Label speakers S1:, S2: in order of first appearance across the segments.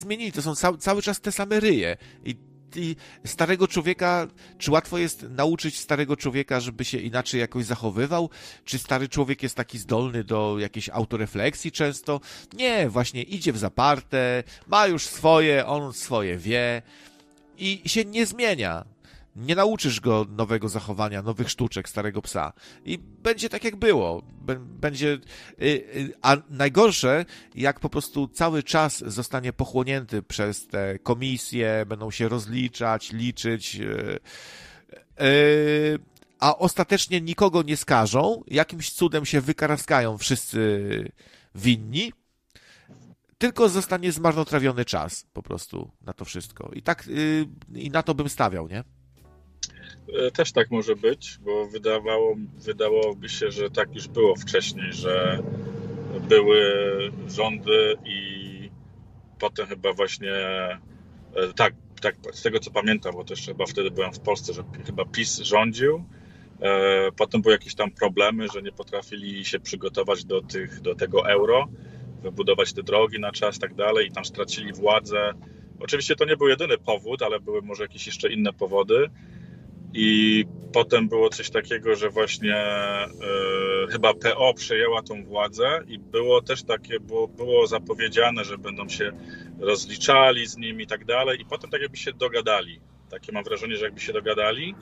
S1: zmienili, to są cały czas te same ryje. I starego człowieka, czy łatwo jest nauczyć starego człowieka, żeby się inaczej jakoś zachowywał? Czy stary człowiek jest taki zdolny do jakiejś autorefleksji często? Nie, właśnie idzie w zaparte, ma już swoje, on swoje wie i się nie zmienia. Nie nauczysz go nowego zachowania, nowych sztuczek starego psa. I będzie tak, jak było. Będzie... A najgorsze, jak po prostu cały czas zostanie pochłonięty przez te komisje, będą się rozliczać, liczyć, a ostatecznie nikogo nie skażą, jakimś cudem się wykaraskają wszyscy winni, tylko zostanie zmarnotrawiony czas po prostu na to wszystko. I tak i na to bym stawiał, nie?
S2: Też tak może być, bo wydawałoby się, że tak już było wcześniej, że były rządy i potem chyba właśnie tak, z tego co pamiętam, bo też chyba wtedy byłem w Polsce, że chyba PiS rządził. Potem były jakieś tam problemy, że nie potrafili się przygotować do tego euro, wybudować te drogi na czas, tak dalej, i tam stracili władzę. Oczywiście to nie był jedyny powód, ale były może jakieś jeszcze inne powody. I potem było coś takiego, że właśnie chyba PO przejęła tą władzę i było też takie, było zapowiedziane, że będą się rozliczali z nimi i tak dalej. I potem tak jakby się dogadali. Takie mam wrażenie, że jakby się dogadali,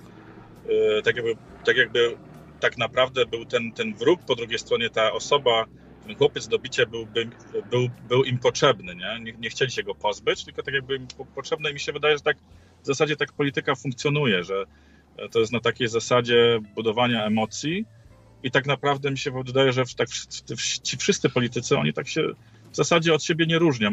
S2: tak naprawdę był ten wróg, po drugiej stronie ta osoba, ten chłopiec do bicia był im potrzebny, nie chcieli się go pozbyć, tylko tak jakby im potrzebny, i mi się wydaje, że tak w zasadzie tak polityka funkcjonuje, że to jest na takiej zasadzie budowania emocji i tak naprawdę mi się wydaje, że ci wszyscy politycy, oni tak się w zasadzie od siebie nie różnią.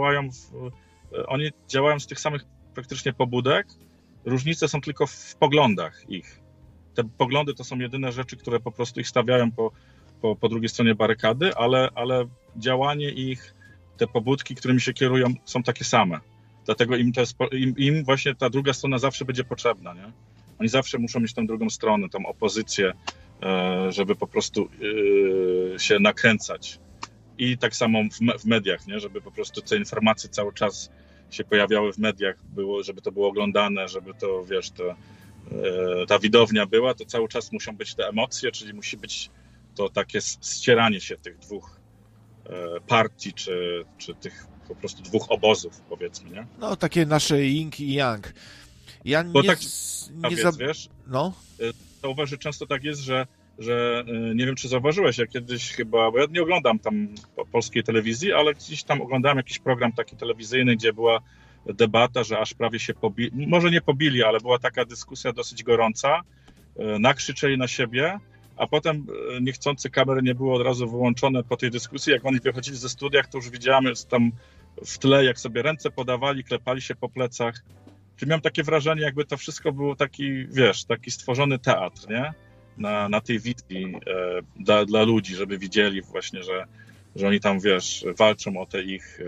S2: Oni działają z tych samych praktycznie pobudek. Różnice są tylko w poglądach ich. Te poglądy to są jedyne rzeczy, które po prostu ich stawiają po drugiej stronie barykady, ale działanie ich, te pobudki, którymi się kierują, są takie same. Dlatego im właśnie ta druga strona zawsze będzie potrzebna, nie? Oni zawsze muszą mieć tą drugą stronę, tą opozycję, żeby po prostu się nakręcać. I tak samo w mediach, nie? Żeby po prostu te informacje cały czas się pojawiały w mediach, żeby to było oglądane, żeby to, wiesz, ta widownia była, to cały czas muszą być te emocje, czyli musi być to takie ścieranie się tych dwóch partii, czy tych po prostu dwóch obozów, powiedzmy, nie?
S1: No, takie nasze yin i yang. Ja
S2: Bo
S1: nie,
S2: tak,
S1: wiesz? No.
S2: Zauważ, że często tak jest, że nie wiem, czy zauważyłeś, ja kiedyś chyba, bo ja nie oglądam tam polskiej telewizji, ale gdzieś tam oglądałem jakiś program taki telewizyjny, gdzie była debata, że aż prawie się pobili, może nie pobili, ale była taka dyskusja dosyć gorąca, nakrzyczeli na siebie, a potem niechcący kamery nie były od razu wyłączone po tej dyskusji. Jak oni wychodzili ze studiach, to już widziałem tam w tle, jak sobie ręce podawali, klepali się po plecach. Czyli miałem takie wrażenie, jakby to wszystko było taki, wiesz, taki stworzony teatr, nie? Na tej wizji dla ludzi, żeby widzieli właśnie, że oni tam, wiesz, walczą o te ich,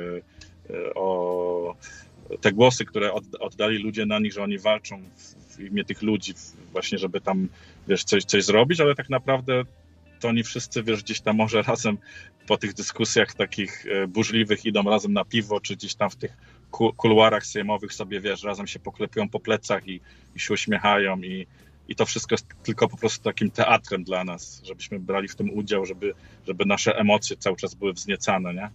S2: o te głosy, które oddali ludzie na nich, że oni walczą w imię tych ludzi właśnie, żeby tam, wiesz, coś zrobić, ale tak naprawdę to oni wszyscy, wiesz, gdzieś tam może razem po tych dyskusjach takich burzliwych idą razem na piwo, czy gdzieś tam w tych kuluarach sejmowych sobie, wiesz, razem się poklepią po plecach i się uśmiechają i to wszystko jest tylko po prostu takim teatrem dla nas, żebyśmy brali w tym udział, żeby nasze emocje cały czas były wzniecane, nie?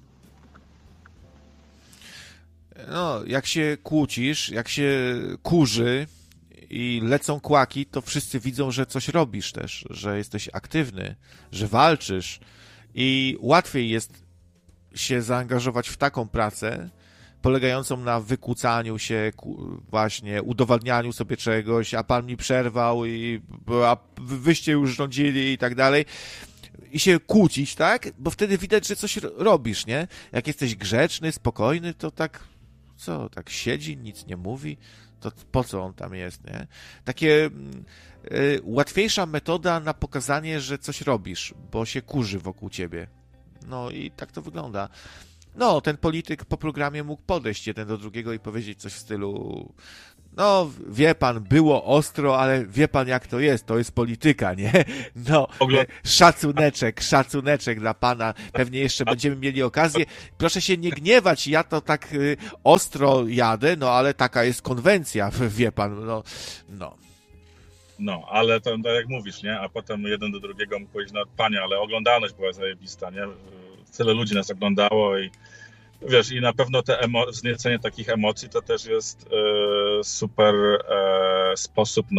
S1: No, jak się kłócisz, jak się kurzy i lecą kłaki, to wszyscy widzą, że coś robisz też, że jesteś aktywny, że walczysz i łatwiej jest się zaangażować w taką pracę, polegającą na wykłócaniu się, właśnie udowadnianiu sobie czegoś, a pan mi przerwał a wyście już rządzili i tak dalej. I się kłócić, tak? Bo wtedy widać, że coś robisz, nie? Jak jesteś grzeczny, spokojny, to tak tak siedzi, nic nie mówi, to po co on tam jest, nie? Takie łatwiejsza metoda na pokazanie, że coś robisz, bo się kurzy wokół ciebie. No i tak to wygląda. No, ten polityk po programie mógł podejść jeden do drugiego i powiedzieć coś w stylu No, wie pan, było ostro, ale wie pan jak to jest polityka, nie? No, szacuneczek dla pana, pewnie jeszcze będziemy mieli okazję. Proszę się nie gniewać, ja to tak ostro jadę, no ale taka jest konwencja, wie pan, no.
S2: No, ale to tak jak mówisz, nie? A potem jeden do drugiego mógł powiedzieć, no panie, ale oglądalność była zajebista, nie? Tyle ludzi nas oglądało i wiesz, i na pewno wzniecenie takich emocji to też jest super sposób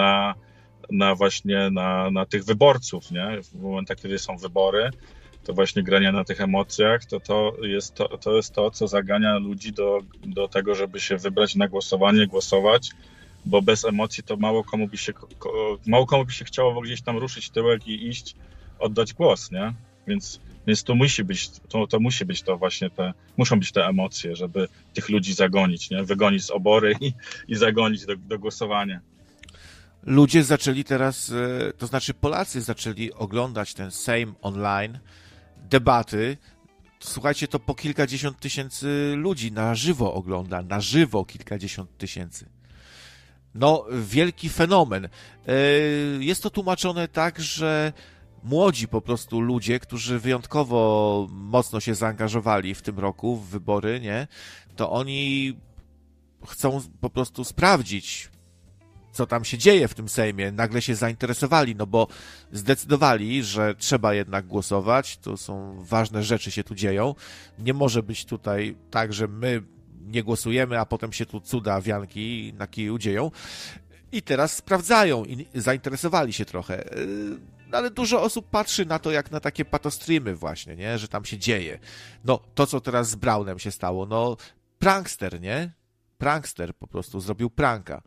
S2: na tych wyborców, nie? W momentach, kiedy są wybory, to właśnie granie na tych emocjach, to jest to, co zagania ludzi do tego, żeby się wybrać na głosowanie, głosować, bo bez emocji to mało komu by się chciało w ogóle gdzieś tam ruszyć tyłek i iść, oddać głos, nie? Więc to musi być to właśnie muszą być te emocje, żeby tych ludzi zagonić, nie? Wygonić z obory i zagonić do głosowania.
S1: Ludzie zaczęli teraz, to znaczy Polacy zaczęli oglądać ten Sejm online, debaty. Słuchajcie, to po kilkadziesiąt tysięcy ludzi na żywo ogląda, kilkadziesiąt tysięcy. No, wielki fenomen. Jest to tłumaczone tak, że młodzi po prostu ludzie, którzy wyjątkowo mocno się zaangażowali w tym roku w wybory, nie? To oni chcą po prostu sprawdzić, co tam się dzieje w tym Sejmie. Nagle się zainteresowali, no bo zdecydowali, że trzeba jednak głosować. To są ważne rzeczy się tu dzieją. Nie może być tutaj tak, że my nie głosujemy, a potem się tu cuda, wianki na kiju dzieją. I teraz sprawdzają i zainteresowali się trochę. Ale dużo osób patrzy na to jak na takie patostreamy właśnie, nie? Że tam się dzieje. No, to co teraz z Brownem się stało, no prankster, nie? Prankster po prostu zrobił pranka.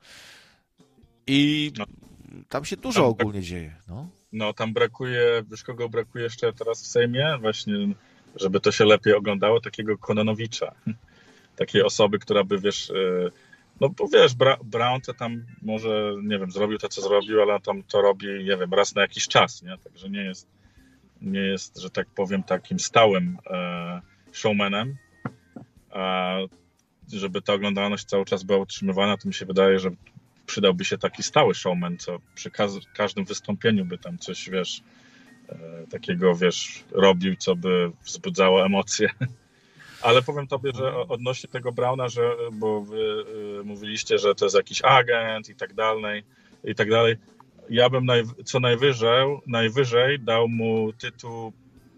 S1: I tam się dużo ogólnie dzieje, no.
S2: No, tam brakuje, wiesz kogo brakuje jeszcze teraz w Sejmie? Właśnie, żeby to się lepiej oglądało, takiego Kononowicza. Takiej osoby, która by, wiesz, no bo wiesz, Brown to tam może, nie wiem, zrobił to, co zrobił, ale tam to robi, nie wiem, raz na jakiś czas, nie? Także nie jest, że tak powiem, takim stałym showmanem. A żeby ta oglądalność cały czas była utrzymywana, to mi się wydaje, że przydałby się taki stały showman, co przy każdym wystąpieniu by tam coś, wiesz, takiego, wiesz, robił, co by wzbudzało emocje. Ale powiem tobie, że odnośnie tego Browna, bo wy mówiliście, że to jest jakiś agent i tak dalej, ja bym co najwyżej dał mu tytuł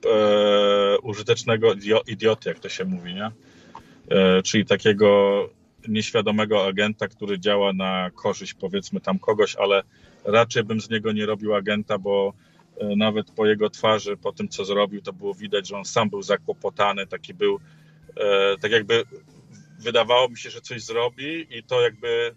S2: użytecznego idioty, jak to się mówi, nie? Czyli takiego nieświadomego agenta, który działa na korzyść, powiedzmy tam kogoś, ale raczej bym z niego nie robił agenta, bo nawet po jego twarzy, po tym co zrobił, to było widać, że on sam był zakłopotany, taki był, tak jakby wydawało mi się, że coś zrobi i to jakby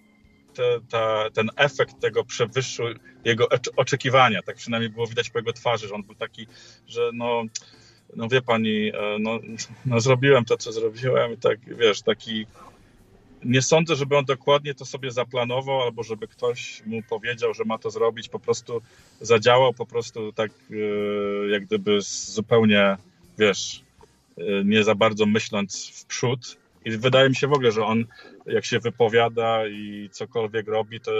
S2: ten efekt tego przewyższył jego oczekiwania, tak przynajmniej było widać po jego twarzy, że on był taki, że no wie pani, no zrobiłem to, co zrobiłem i tak, wiesz, taki. Nie sądzę, żeby on dokładnie to sobie zaplanował, albo żeby ktoś mu powiedział, że ma to zrobić, po prostu zadziałał, po prostu tak jak gdyby zupełnie, wiesz, nie za bardzo myśląc w przód. I wydaje mi się w ogóle, że on jak się wypowiada i cokolwiek robi, to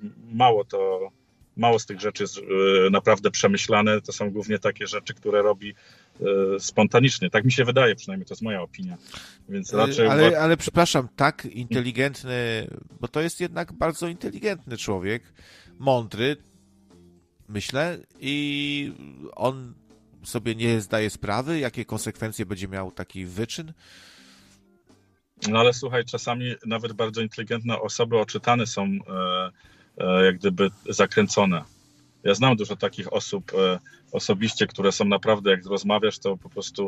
S2: mało z tych rzeczy jest naprawdę przemyślane. To są głównie takie rzeczy, które robi spontanicznie. Tak mi się wydaje, przynajmniej to jest moja opinia. Więc raczej...
S1: Ale przepraszam, tak inteligentny, bo to jest jednak bardzo inteligentny człowiek, mądry, myślę, i on sobie nie zdaje sprawy, jakie konsekwencje będzie miał taki wyczyn.
S2: No ale słuchaj, czasami nawet bardzo inteligentne osoby oczytane są jak gdyby zakręcone. Ja znam dużo takich osób osobiście, które są naprawdę, jak rozmawiasz, to po prostu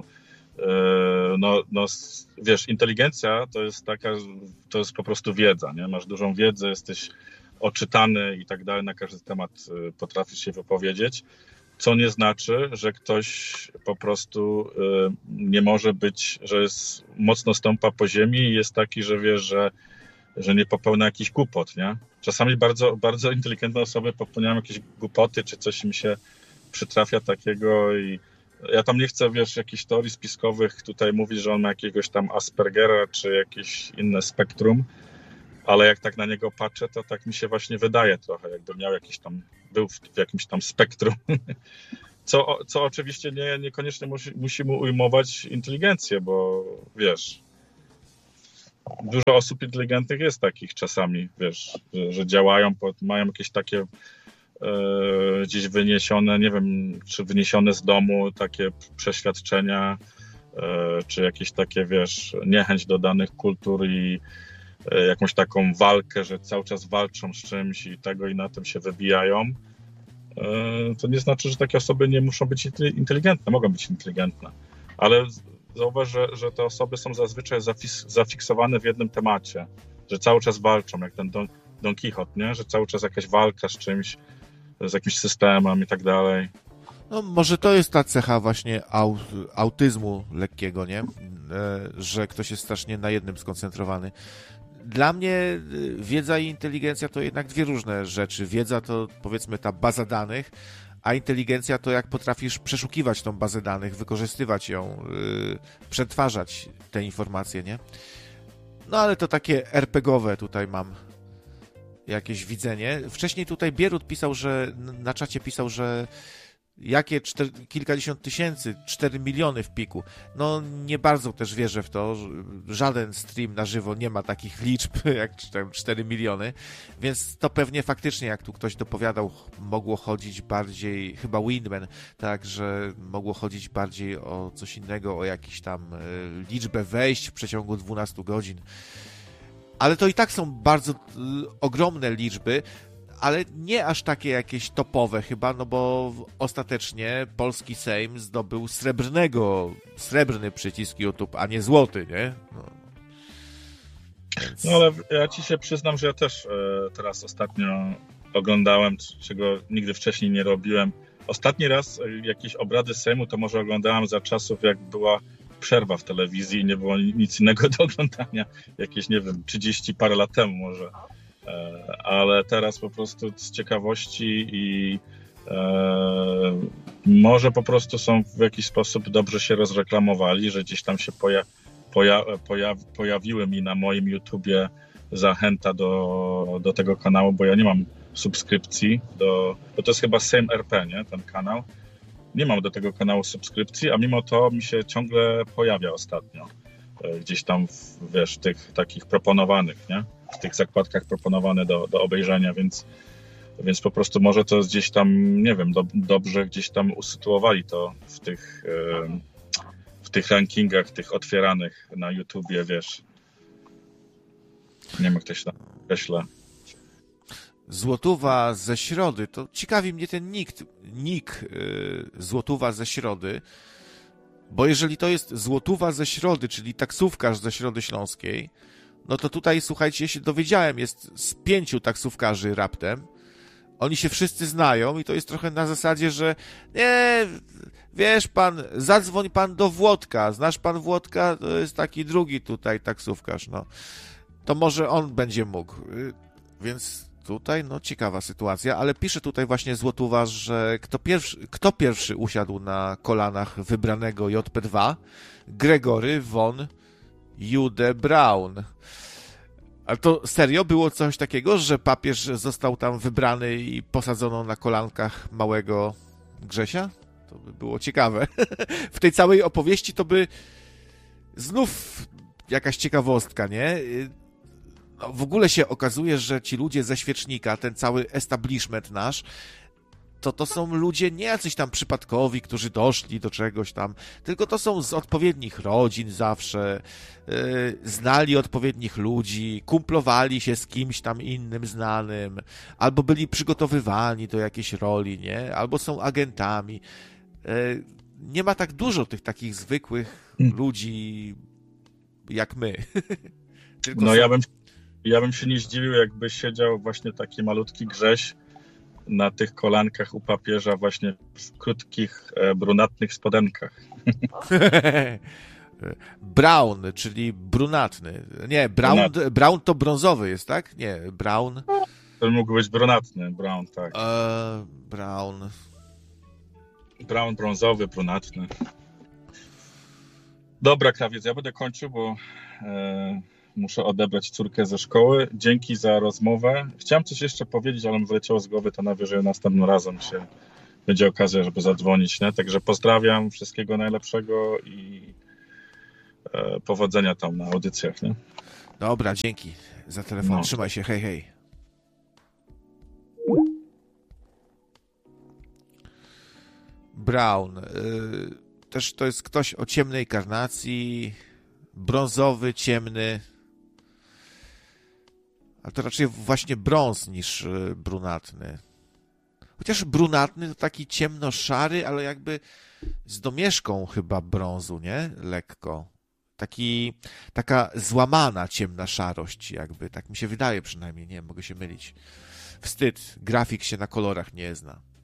S2: wiesz, inteligencja to jest po prostu wiedza, nie? Masz dużą wiedzę, jesteś oczytany i tak dalej, na każdy temat potrafisz się wypowiedzieć, co nie znaczy, że ktoś po prostu nie może być, że jest mocno stąpa po ziemi i jest taki, że wiesz, że nie popełnia jakichś głupot, nie? Czasami bardzo, bardzo inteligentne osoby popełniają jakieś głupoty, czy coś im się przytrafia takiego i ja tam nie chcę, wiesz, jakichś teorii spiskowych tutaj mówić, że on ma jakiegoś tam Aspergera, czy jakieś inne spektrum, ale jak tak na niego patrzę, to tak mi się właśnie wydaje trochę, jakby miał jakiś tam, był w jakimś tam spektrum. Co oczywiście niekoniecznie musi mu ujmować inteligencję, bo wiesz, dużo osób inteligentnych jest takich czasami, wiesz, że działają, mają jakieś takie gdzieś wyniesione, nie wiem, czy wyniesione z domu takie przeświadczenia, czy jakieś takie, wiesz, niechęć do danych kultur i jakąś taką walkę, że cały czas walczą z czymś i tego i na tym się wybijają. To nie znaczy, że takie osoby nie muszą być inteligentne, mogą być inteligentne, ale zauważ, że te osoby są zazwyczaj zafiksowane w jednym temacie, że cały czas walczą, jak ten Don Quixote, nie? Że cały czas jakaś walka z czymś, z jakimś systemem i tak dalej.
S1: No, może to jest ta cecha właśnie autyzmu lekkiego, nie? Że ktoś jest strasznie na jednym skoncentrowany. Dla mnie wiedza i inteligencja to jednak dwie różne rzeczy. Wiedza to, powiedzmy, ta baza danych, a inteligencja to jak potrafisz przeszukiwać tą bazę danych, wykorzystywać ją, przetwarzać te informacje, nie? No ale to takie RPGowe tutaj mam jakieś widzenie. Wcześniej tutaj Bierut pisał, że na czacie pisał, że jakie kilkadziesiąt tysięcy, 4 miliony w piku. No nie bardzo też wierzę w to. Żaden stream na żywo nie ma takich liczb jak 4 miliony, więc to pewnie faktycznie, jak tu ktoś dopowiadał, mogło chodzić bardziej, chyba Windman, tak, że mogło chodzić bardziej o coś innego, o jakiś tam liczbę wejść w przeciągu 12 godzin. Ale to i tak są bardzo ogromne liczby, ale nie aż takie jakieś topowe chyba, no bo ostatecznie polski Sejm zdobył srebrny przycisk YouTube, a nie złoty, nie? No. Więc...
S2: No ale ja ci się przyznam, że ja też teraz ostatnio oglądałem, czego nigdy wcześniej nie robiłem. Ostatni raz jakieś obrady Sejmu to może oglądałem za czasów, jak była przerwa w telewizji i nie było nic innego do oglądania. Jakieś, nie wiem, 30 parę lat temu może. Ale teraz po prostu z ciekawości i może po prostu są w jakiś sposób dobrze się rozreklamowali, że gdzieś tam się pojawiły mi na moim YouTubie zachęta do tego kanału, bo ja nie mam subskrypcji, bo to jest chyba Sejm RP, nie? Ten kanał. Nie mam do tego kanału subskrypcji, a mimo to mi się ciągle pojawia ostatnio. Gdzieś tam, wiesz, w tych takich proponowanych, nie? W tych zakładkach proponowane do obejrzenia, więc po prostu może to gdzieś tam, nie wiem, dobrze gdzieś tam usytuowali to w tych rankingach, tych otwieranych na YouTubie, wiesz. Nie wiem, jak to się tam określa.
S1: Złotówa ze Środy, to ciekawi mnie ten nick Złotówa ze Środy, bo jeżeli to jest Złotówa ze Środy, czyli taksówkarz ze Środy Śląskiej, no to tutaj, słuchajcie, ja się dowiedziałem, jest z 5 taksówkarzy raptem. Oni się wszyscy znają i to jest trochę na zasadzie, że nie, wiesz pan, zadzwoń pan do Włodka. Znasz pan Włodka? To jest taki drugi tutaj taksówkarz, no. To może on będzie mógł. Więc tutaj, no, ciekawa sytuacja, ale pisze tutaj właśnie Złotówa, że kto pierwszy usiadł na kolanach wybranego JP2? Gregory von Jude Braun. Ale to serio było coś takiego, że papież został tam wybrany i posadzono na kolankach małego Grzesia? To by było ciekawe. W tej całej opowieści to by znów jakaś ciekawostka, nie? No, w ogóle się okazuje, że ci ludzie ze Świecznika, ten cały establishment nasz, to są ludzie nie jacyś tam przypadkowi, którzy doszli do czegoś tam, tylko to są z odpowiednich rodzin zawsze, znali odpowiednich ludzi, kumplowali się z kimś tam innym znanym, albo byli przygotowywani do jakiejś roli, nie? Albo są agentami. Nie ma tak dużo tych takich zwykłych ludzi jak my. Tylko
S2: no
S1: są...
S2: ja bym się nie zdziwił, jakby siedział właśnie taki malutki Grześ na tych kolankach u papieża właśnie w krótkich, brunatnych spodenkach.
S1: Brown, czyli brunatny. Nie, brown to brązowy jest, tak? Nie, brown.
S2: To mógł być brunatny, brown, tak.
S1: Brown.
S2: Brown, brązowy, brunatny. Dobra, krawiec, ja będę kończył, bo muszę odebrać córkę ze szkoły. Dzięki za rozmowę. Chciałem coś jeszcze powiedzieć, ale mi wyleciało z głowy, to najwyżej następnym razem się będzie okazja, żeby zadzwonić, nie? Także pozdrawiam, wszystkiego najlepszego i powodzenia tam na audycjach, nie?
S1: Dobra, dzięki za telefon. Trzymaj się, hej, hej. Brown. Też to jest ktoś o ciemnej karnacji, brązowy, ciemny, ale to raczej właśnie brąz niż brunatny. Chociaż brunatny to taki ciemno-szary, ale jakby z domieszką chyba brązu, nie? Lekko. Taka złamana ciemna szarość jakby. Tak mi się wydaje przynajmniej, nie wiem, mogę się mylić. Wstyd, grafik się na kolorach nie zna.